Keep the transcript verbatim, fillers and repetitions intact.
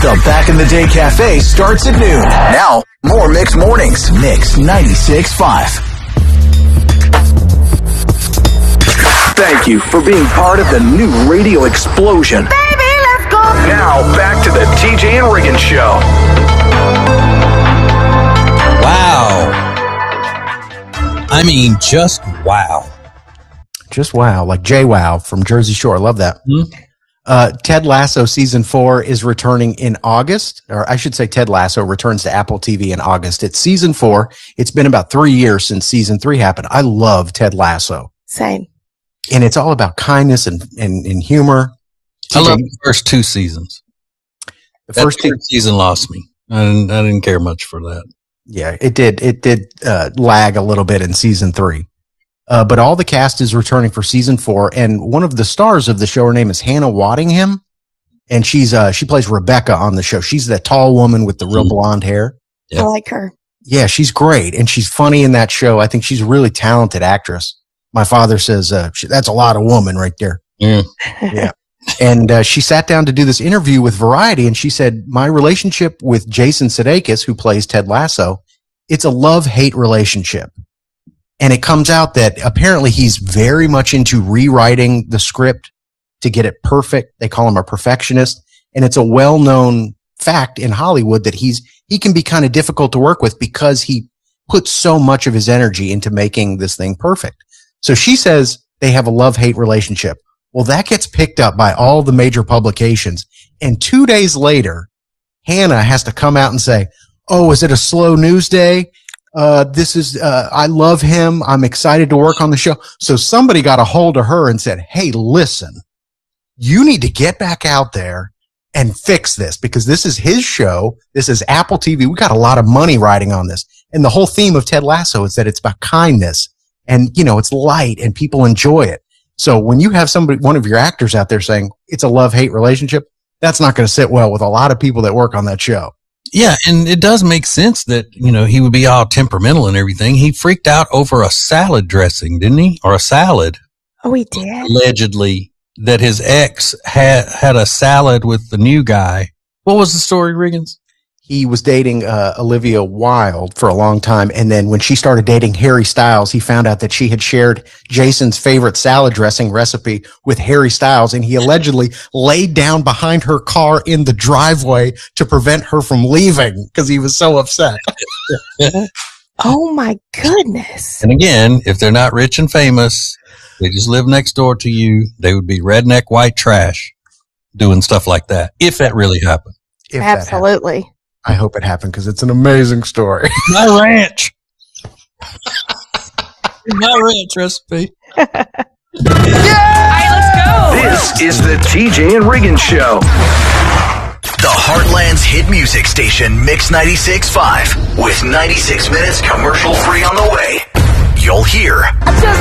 The Back in the Day Cafe starts at noon. Now, more Mix Mornings. Mix ninety-six point five. Thank you for being part of the new radio explosion. Baby, let's go. Now, back to the T J and Riggins Show. Wow. I mean, just wow. Just wow, like J Wow from Jersey Shore. Love that. Mm-hmm. Uh, Ted Lasso season four is returning in August, or I should say Ted Lasso returns to Apple T V in August. It's season four. It's been about three years since season three happened. I love Ted Lasso. Same. And it's all about kindness and, and, and humor. I love the first two seasons. The first two season lost me. I didn't, I didn't care much for that. Yeah, it did. It did uh, lag a little bit in season three. Uh, but all the cast is returning for season four, and one of the stars of the show, her name is Hannah Waddingham, and she's uh she plays Rebecca on the show. She's that tall woman with the real blonde hair. Yeah. I like her. Yeah, she's great, and she's funny in that show. I think she's a really talented actress. My father says uh, she, that's a lot of woman right there. Mm. Yeah. And uh, she sat down to do this interview with Variety, and she said, my relationship with Jason Sudeikis, who plays Ted Lasso, it's a love-hate relationship. And it comes out that apparently he's very much into rewriting the script to get it perfect. They call him a perfectionist. And it's a well-known fact in Hollywood that he's, he can be kind of difficult to work with because he puts so much of his energy into making this thing perfect. So she says they have a love-hate relationship. Well, that gets picked up by all the major publications. And two days later, Hannah has to come out and say, oh, is it a slow news day? Uh, this is, uh, I love him. I'm excited to work on the show. So somebody got a hold of her and said, hey, listen, you need to get back out there and fix this because this is his show. This is Apple T V. We got a lot of money riding on this. And the whole theme of Ted Lasso is that it's about kindness and, you know, it's light and people enjoy it. So when you have somebody, one of your actors out there saying it's a love-hate relationship, that's not going to sit well with a lot of people that work on that show. Yeah, and it does make sense that, you know, he would be all temperamental and everything. He freaked out over a salad dressing, didn't he? Or a salad. Oh, he did? Allegedly, that his ex had had a salad with the new guy. What was the story, Riggins? He was dating uh, Olivia Wilde for a long time, and then when she started dating Harry Styles, he found out that she had shared Jason's favorite salad dressing recipe with Harry Styles, and he allegedly laid down behind her car in the driveway to prevent her from leaving because he was so upset. Oh, my goodness. And again, if they're not rich and famous, they just live next door to you, they would be redneck white trash doing stuff like that, if that really happened. If Absolutely. That happened. I hope it happened because it's an amazing story. My ranch. My ranch recipe. Yeah! All right, let's go. This is the T J and Riggins Show. The Heartland's hit music station, Mix ninety-six point five. With ninety-six minutes commercial free on the way. You'll hear. I just